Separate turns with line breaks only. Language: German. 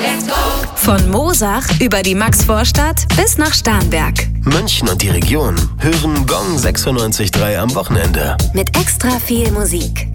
Von Moosach über die Maxvorstadt bis nach Starnberg.
München und die Region hören Gong 96.3 am Wochenende.
Mit extra viel Musik.